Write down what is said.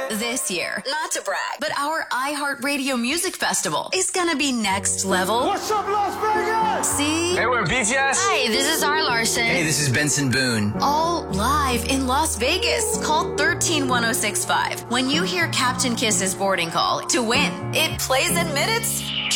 This year, not to brag, but our iHeartRadio Music Festival is gonna be next level. What's up, Las Vegas? See? Hey, we're BTS. Hi, this is R. Larson. Hey, this is Benson Boone. All live in Las Vegas. Call 131065. When you hear Captain Kiss's boarding call to win, it plays in minutes